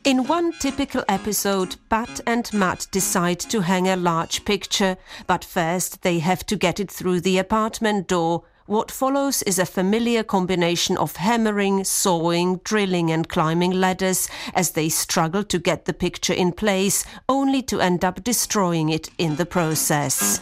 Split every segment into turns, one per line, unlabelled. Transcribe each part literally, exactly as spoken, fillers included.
In one typical episode, Pat and Matt decide to hang a large picture, but first they have to get it through the apartment door. What follows is a familiar combination of hammering, sawing, drilling and climbing ladders as they struggle to get the picture in place, only to end up destroying it in the process.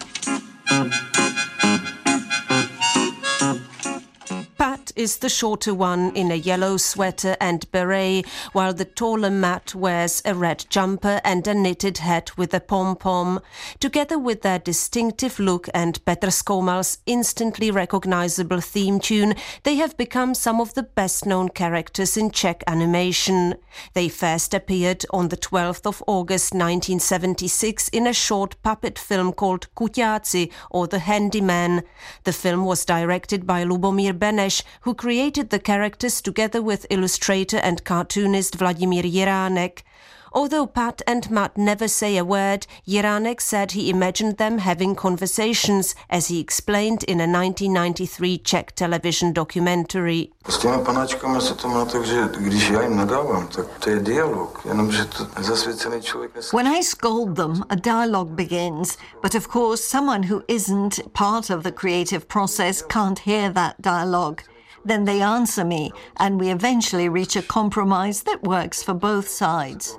Pat is the shorter one in a yellow sweater and beret, while the taller Matt wears a red jumper and a knitted hat with a pom-pom. Together with their distinctive look and Petr Skoumal's instantly recognizable theme tune, they have become some of the best-known characters in Czech animation. They first appeared on the twelfth of August nineteen seventy-six in a short puppet film called Kuťáci, or The Handyman. The film was directed by Lubomír Beneš, who created the characters together with illustrator and cartoonist Vladimír Jiránek. Although Pat and Matt never say a word, Jiránek said he imagined them having conversations, as he explained in a nineteen ninety-three Czech television documentary.
S těma panáčkama se to má tak, že když já jim nadávám, tak to je dialog, jenomže to zasvěcený člověk neslyší.
When I scold them, a dialogue begins, but of course someone who isn't part of the creative process can't hear that dialogue. Then they answer me, and we eventually reach a compromise that works for both sides.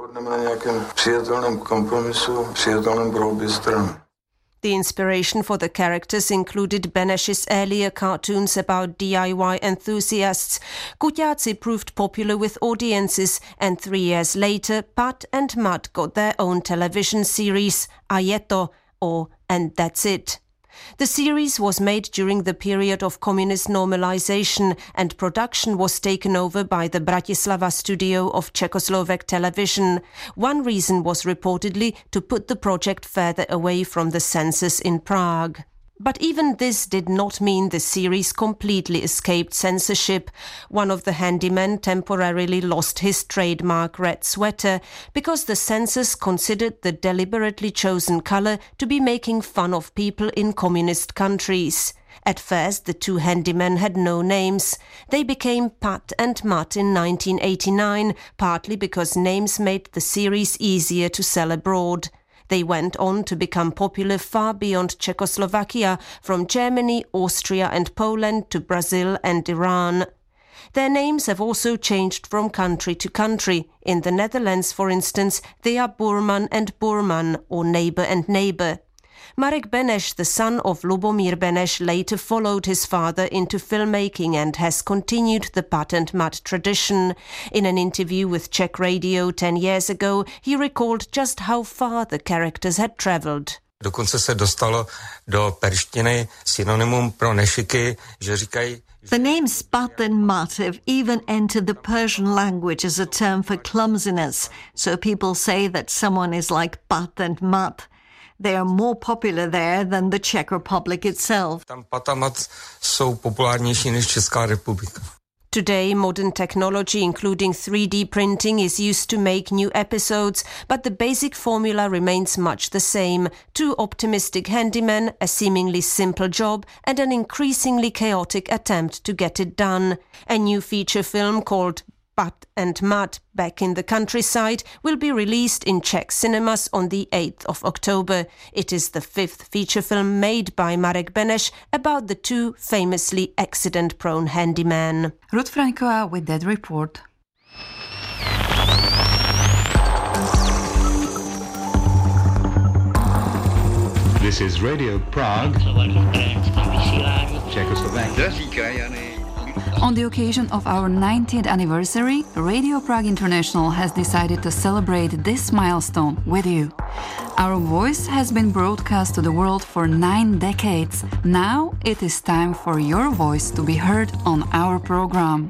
The inspiration for the characters included Beneš's earlier cartoons about D I Y enthusiasts. Kuťáci proved popular with audiences, and three years later, Pat and Matt got their own television series, A je to, or And That's It. The series was made during the period of communist normalization, and production was taken over by the Bratislava studio of Czechoslovak television. One reason was reportedly to put the project further away from the censors in Prague. But even this did not mean the series completely escaped censorship. One of the handymen temporarily lost his trademark red sweater because the censors considered the deliberately chosen colour to be making fun of people in communist countries. At first, the two handymen had no names. They became Pat and Matt in nineteen eighty-nine, partly because names made the series easier to sell abroad. They went on to become popular far beyond Czechoslovakia, from Germany, Austria and Poland to Brazil and Iran. Their names have also changed from country to country. In the Netherlands, for instance, they are Burman and Burman, or neighbour and neighbour. Marek Beneš, the son of Lubomír Beneš, later followed his father into filmmaking and has continued the Pat and Matt tradition. In an interview with Czech radio ten years ago, he recalled just how far the characters had travelled.
Dokonce se dostalo do perštiny synonymum pro nešiky, že říkají...
The names Pat and Matt have even entered the Persian language as a term for clumsiness, so people say that someone is like Pat and Matt. They are more popular there than the Czech Republic itself.
Tam Pat a Matt jsou populárnější než Česká republika.
Today, modern technology, including three D printing, is used to make new episodes, but the basic formula remains much the same. Two optimistic handymen, a seemingly simple job, and an increasingly chaotic attempt to get it done. A new feature film called Pat and Matt, Back in the Countryside, will be released in Czech cinemas on the eighth of October. It is the fifth feature film made by Marek Beneš about the two famously accident-prone handymen.
Ruth Franková with that report.
This is Radio Prague, Czechoslovakia.
On the occasion of our ninetieth anniversary, Radio Prague International has decided to celebrate this milestone with you. Our voice has been broadcast to the world for nine decades. Now it is time for your voice to be heard on our program.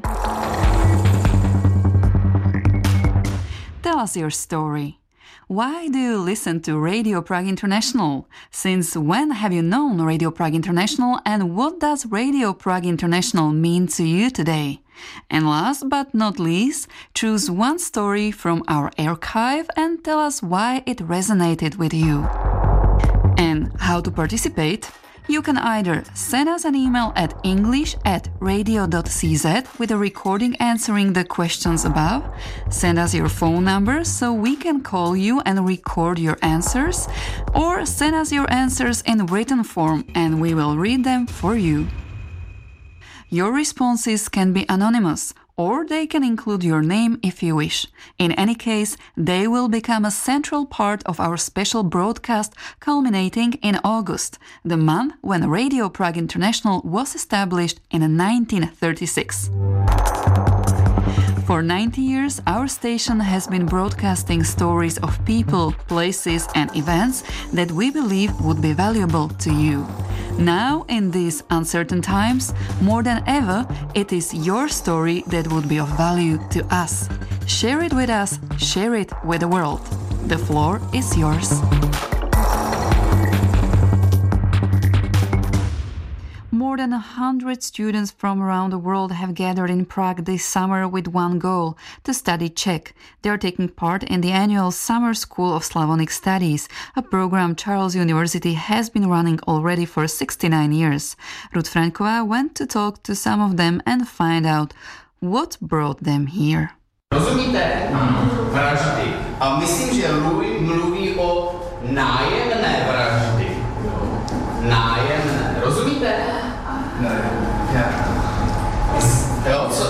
Tell us your story. Why do you listen to Radio Prague International? Since when have you known Radio Prague International, and what does Radio Prague International mean to you today? And last but not least, choose one story from our archive and tell us why it resonated with you. And how to participate? You can either send us an email at english at radio dot c z with a recording answering the questions above, send us your phone number so we can call you and record your answers, or send us your answers in written form and we will read them for you. Your responses can be anonymous, or they can include your name if you wish. In any case, they will become a central part of our special broadcast culminating in August, the month when Radio Prague International was established in nineteen thirty-six. For ninety years, our station has been broadcasting stories of people, places and events that we believe would be valuable to you. Now, in these uncertain times, more than ever, it is your story that would be of value to us. Share it with us, share it with the world. The floor is yours. More than a hundred students from around the world have gathered in Prague this summer with one goal: to study Czech. They are taking part in the annual Summer School of Slavonic Studies, a program Charles University has been running already for sixty-nine years. Ruth Franková went to talk to some of them and find out what brought them here.
Rozumíte? Vraždy. A myslím, že Louis mluví o nájemné vraždy. Nájemné. Rozumíte? Ne. Jo, co?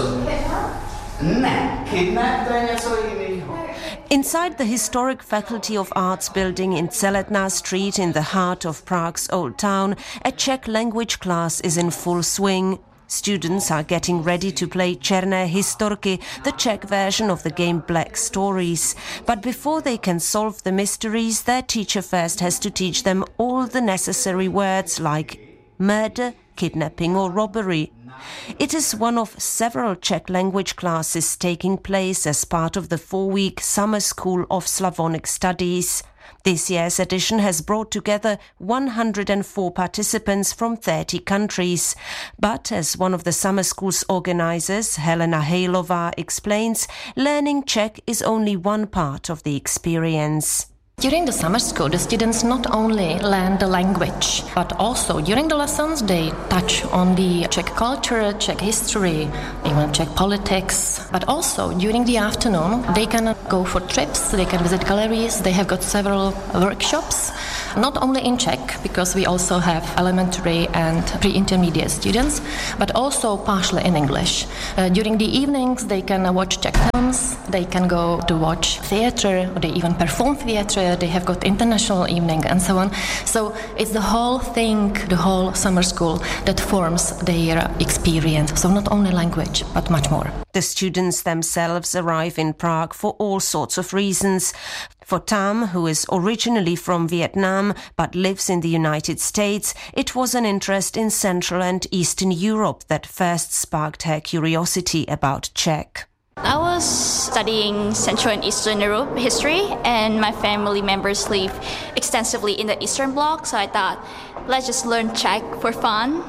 Ne. Kidnap, to je něco jiného.
Inside the historic Faculty of Arts building in Celetná Street in the heart of Prague's Old Town, a Czech language class is in full swing. Students are getting ready to play Černé historky, the Czech version of the game Black Stories. But before they can solve the mysteries, their teacher first has to teach them all the necessary words like murder, kidnapping or robbery. It is one of several Czech language classes taking place as part of the four-week Summer School of Slavonic Studies. This year's edition has brought together one hundred four participants from thirty countries. But as one of the summer school's organizers, Helena Hejlová, explains, learning Czech is only one part of the experience.
During the summer school, the students not only learn the language, but also during the lessons they touch on the Czech culture, Czech history, even Czech politics. But also during the afternoon, they can go for trips, they can visit galleries, they have got several workshops, not only in Czech, because we also have elementary and pre-intermediate students, but also partially in English. Uh, during the evenings, they can watch Czech films, they can go to watch theatre, or they even perform theatre. They have got international evening and so on. So it's the whole thing, the whole summer school that forms their experience. So not only language, but much more.
The students themselves arrive in Prague for all sorts of reasons. For Tam, who is originally from Vietnam but lives in the United States, it was an interest in Central and Eastern Europe that first sparked her curiosity about Czech.
I was studying Central and Eastern Europe history, and my family members live extensively in the Eastern Bloc, so I thought, let's just learn Czech for fun.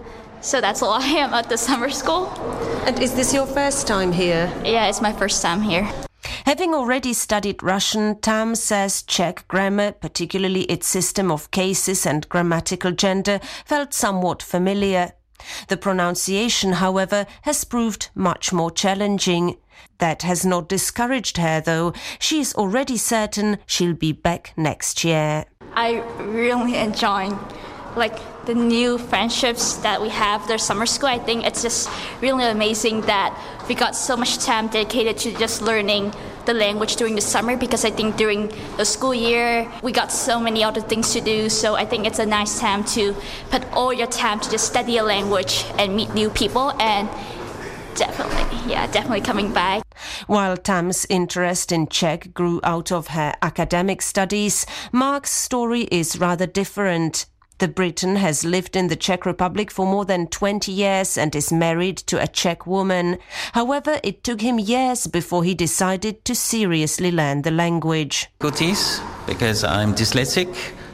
So that's why I am at the summer school.
And is this your first time here?
Yeah, it's my first time here.
Having already studied Russian, Tam says Czech grammar, particularly its system of cases and grammatical gender, felt somewhat familiar. The pronunciation, however, has proved much more challenging. That has not discouraged her, though. She is already certain she'll be back next year.
I really enjoy like the new friendships that we have their summer school. I think it's just really amazing that we got so much time dedicated to just learning the language during the summer, because I think during the school year we got so many other things to do. So I think it's a nice time to put all your time to just study a language and meet new people, and definitely, yeah, definitely coming back.
While Tam's interest in Czech grew out of her academic studies, Mark's story is rather different. The Briton has lived in the Czech Republic for more than twenty years and is married to a Czech woman. However, it took him years before he decided to seriously learn the language.
Difficulties, because I'm dyslexic,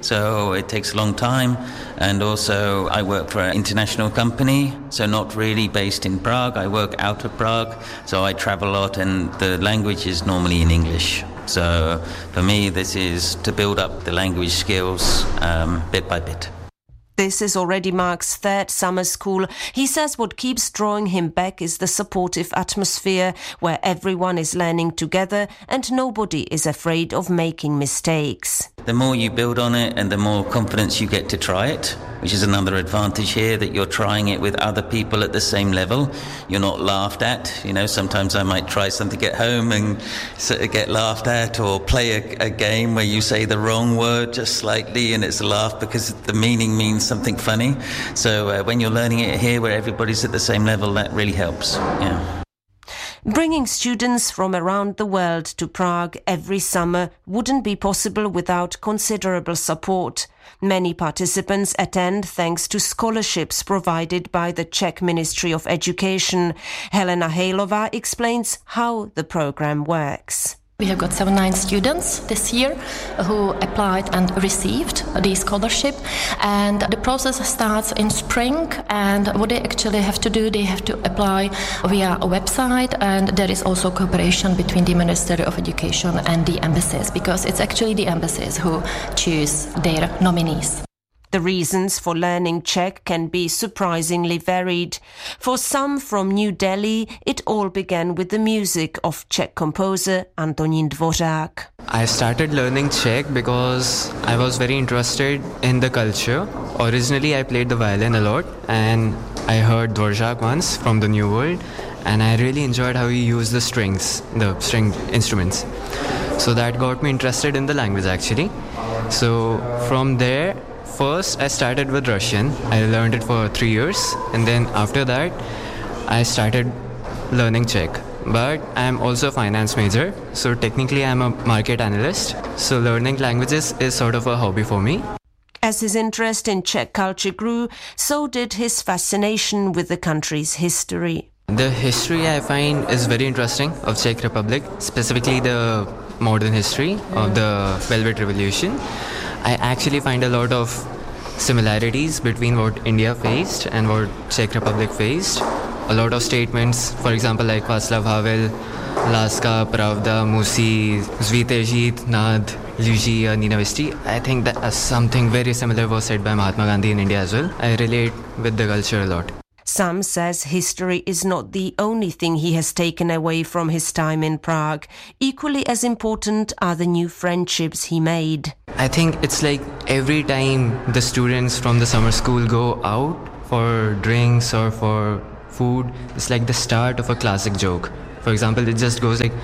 so it takes a long time. And also I work for an international company, so not really based in Prague. I work out of Prague, so I travel a lot, and the language is normally in English. So for me, this is to build up the language skills um, bit by bit.
This is already Mark's third summer school. He says what keeps drawing him back is the supportive atmosphere where everyone is learning together and nobody is afraid of making mistakes.
The more you build on it and the more confidence you get to try it, which is another advantage here, that you're trying it with other people at the same level. You're not laughed at. You know, sometimes I might try something at home and sort of get laughed at, or play a, a game where you say the wrong word just slightly and it's a laugh because the meaning means something funny. So uh, when you're learning it here where everybody's at the same level, that really helps. Yeah.
Bringing students from around the world to Prague every summer wouldn't be possible without considerable support. Many participants attend thanks to scholarships provided by the Czech Ministry of Education. Helena Hejlová explains how the program works.
We have got seventy-nine students this year who applied and received the scholarship, and the process starts in spring. And what they actually have to do, they have to apply via a website, and there is also cooperation between the Ministry of Education and the embassies, because it's actually the embassies who choose their nominees.
The reasons for learning Czech can be surprisingly varied. For some from New Delhi, it all began with the music of Czech composer Antonín Dvořák.
I started learning Czech because I was very interested in the culture. Originally, I played the violin a lot, and I heard Dvořák once from the New World, and I really enjoyed how he used the strings, the string instruments. So that got me interested in the language actually. So from there, first, I started with Russian. I learned it for three years, and then after that, I started learning Czech. But I'm also a finance major, so technically I'm a market analyst. So learning languages is sort of a hobby for me.
As his interest in Czech culture grew, so did his fascination with the country's history.
The history I find is very interesting of Czech Republic, specifically the modern history of the Velvet Revolution. I actually find a lot of similarities between what India faced and what Czech Republic faced. A lot of statements, for example, like Václav Havel, Láska, Pravda, Musí, Zvítezhít, Nad, Lži, Nenávistí. I think that uh, something very similar was said by Mahatma Gandhi in India as well. I relate with the culture a lot.
Sam says history is not the only thing he has taken away from his time in Prague. Equally as important are the new friendships he made.
I think it's like every time the students from the summer school go out for drinks or for food, it's like the start of a classic joke. For example, it just goes like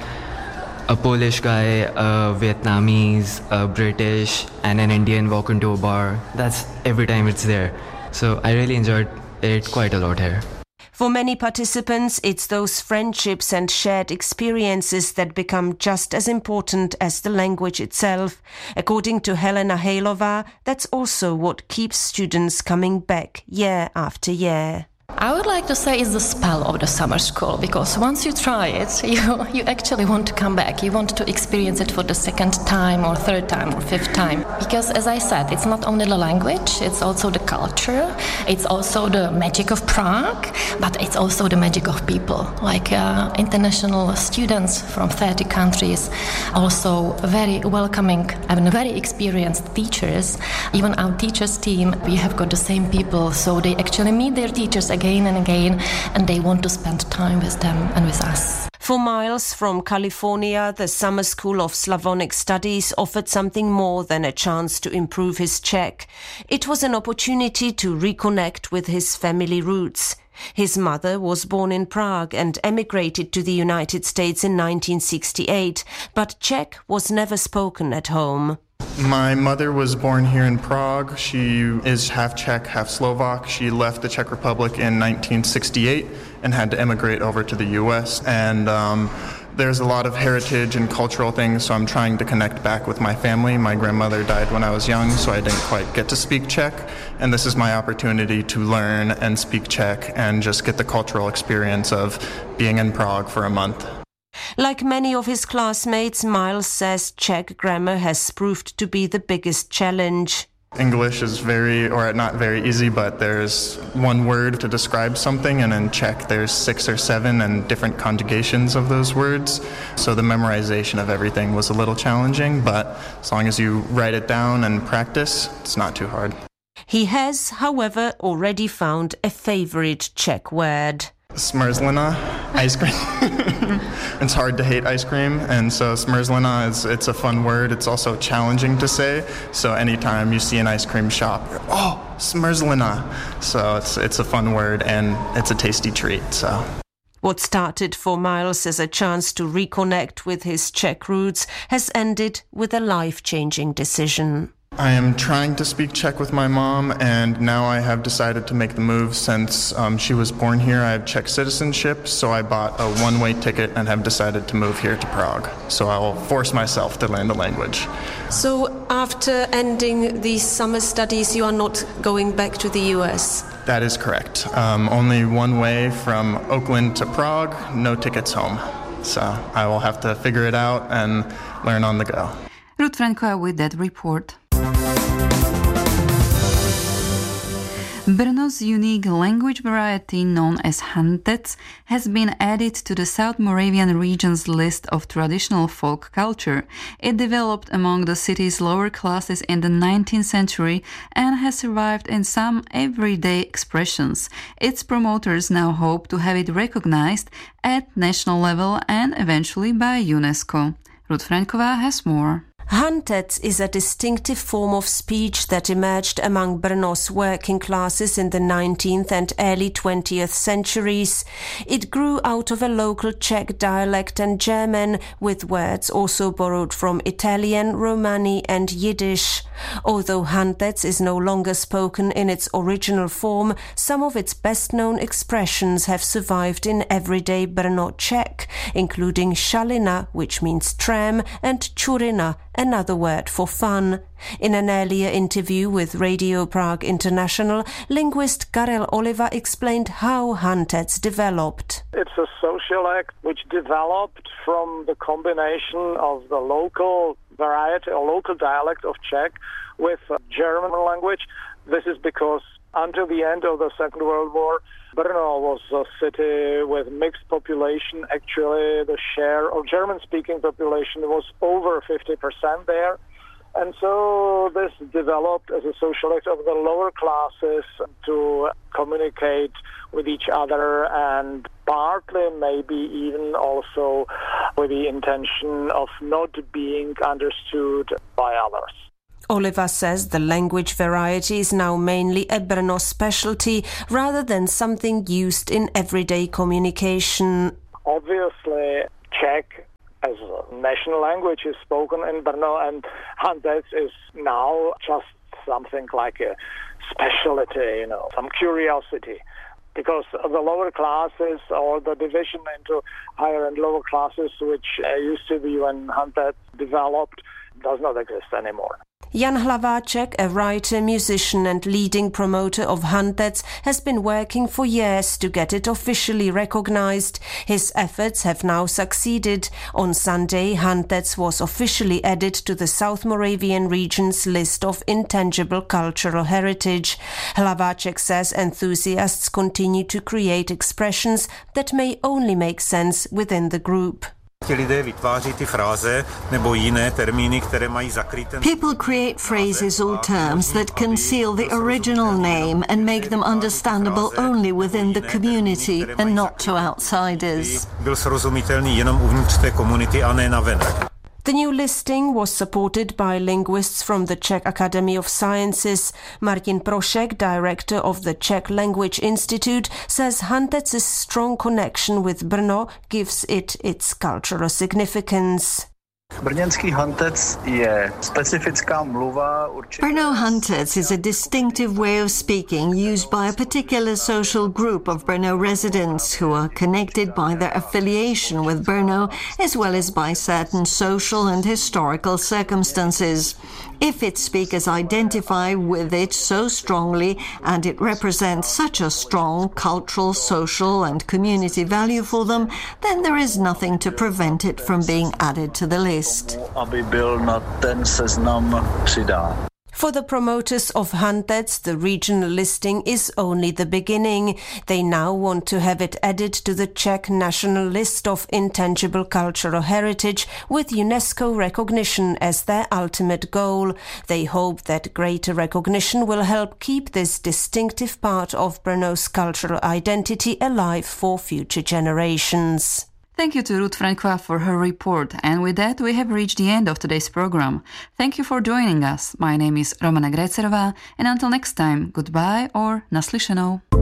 a Polish guy, a Vietnamese, a British, and an Indian walk into a bar. That's every time it's there. So I really enjoyed it quite a lot here.
For many participants, it's those friendships and shared experiences that become just as important as the language itself. According to Helena Hejlová, that's also what keeps students coming back year after year.
I would like to say it's the spell of the summer school, because once you try it, you you actually want to come back. You want to experience it for the second time or third time or fifth time. Because as I said, it's not only the language, it's also the culture, it's also the magic of Prague, but it's also the magic of people, like uh, international students from thirty countries, also very welcoming and very experienced teachers. Even our teachers team, we have got the same people, so they actually meet their teachers again again and again, and they want to spend time with them and with us.
For Miles from California, the Summer School of Slavonic Studies offered something more than a chance to improve his Czech. It was an opportunity to reconnect with his family roots. His mother was born in Prague and emigrated to the United States in nineteen sixty-eight, but Czech was never spoken at home.
My mother was born here in Prague. She is half Czech, half Slovak. She left the Czech Republic in nineteen sixty-eight and had to emigrate over to the U S. And um, there's a lot of heritage and cultural things, so I'm trying to connect back with my family. My grandmother died when I was young, so I didn't quite get to speak Czech. And this is my opportunity to learn and speak Czech and just get the cultural experience of being in Prague for a month.
Like many of his classmates, Miles says Czech grammar has proved to be the biggest challenge.
English is very, or not very easy, but there's one word to describe something, and in Czech there's six or seven and different conjugations of those words. So the memorization of everything was a little challenging, but as long as you write it down and practice, it's not too hard.
He has, however, already found a favorite Czech word.
Smrzlina, ice cream. It's hard to hate ice cream, and so smrzlina is it's a fun word. It's also challenging to say. So anytime you see an ice cream shop, you're, oh, smrzlina. So it's it's a fun word and it's a tasty treat. So.
What started for Miles as a chance to reconnect with his Czech roots has ended with a life-changing decision.
I am trying to speak Czech with my mom, and now I have decided to make the move since um, she was born here. I have Czech citizenship, so I bought a one-way ticket and have decided to move here to Prague. So I will force myself to learn the language.
So after ending these summer studies, you are not going back to the U S?
That is correct. Um, only one way from Oakland to Prague, no tickets home. So I will have to figure it out and learn on the go.
Ruth Franková with that report. Brno's unique language variety known as Hantec has been added to the South Moravian region's list of traditional folk culture. It developed among the city's lower classes in the nineteenth century and has survived in some everyday expressions. Its promoters now hope to have it recognized at national level and eventually by UNESCO. Ruth Franková has more.
Hantec is a distinctive form of speech that emerged among Brno's working classes in the nineteenth and early twentieth centuries. It grew out of a local Czech dialect and German, with words also borrowed from Italian, Romani and Yiddish. Although Hantec is no longer spoken in its original form, some of its best-known expressions have survived in everyday Brno Czech, including šalina, which means tram, and čurina, another word for fun. In an earlier interview with Radio Prague International, linguist Karel Oliva explained how Hantec developed.
It's a social act which developed from the combination of the local variety or local dialect of Czech with German language. This is because until the end of the Second World War, Brno was a city with mixed population. Actually, the share of German-speaking population was over fifty percent there. And so this developed as a social act of the lower classes to communicate with each other, and partly maybe even also with the intention of not being understood by others.
Oliva says the language variety is now mainly a Brno specialty rather than something used in everyday communication.
Obviously, Czech as a national language is spoken in Brno, and Hantec is now just something like a specialty, you know, some curiosity. Because the lower classes, or the division into higher and lower classes, which uh, used to be when Hantec developed, does not exist anymore.
Jan Hlaváček, a writer, musician and leading promoter of Hantec, has been working for years to get it officially recognized. His efforts have now succeeded. On Sunday, Hantec was officially added to the South Moravian region's list of intangible cultural heritage. Hlaváček says enthusiasts continue to create expressions that may only make sense within the group.
People
create phrases or terms that conceal the original name and make them understandable only within the community and not to outsiders.
The new listing was supported by linguists from the Czech Academy of Sciences. Martin Prošek, director of the Czech Language Institute, says Hantec's strong connection with Brno gives it its cultural significance.
Brno Hantec is a distinctive way of speaking used by a particular social group of Brno residents who are connected by their affiliation with Brno as well as by certain social and historical circumstances. If its speakers identify with it so strongly and it represents such a strong cultural, social and community value for them, then there is nothing to prevent it from being added to the list.
For the promoters of Hantec, the regional listing is only the beginning. They now want to have it added to the Czech national list of intangible cultural heritage with UNESCO recognition as their ultimate goal. They hope that greater recognition will help keep this distinctive part of Brno's cultural identity alive for future generations.
Thank you to Ruth Franková for her report. And with that, we have reached the end of today's program. Thank you for joining us. My name is Romana Grécerová, and until next time, goodbye or naslyšenou.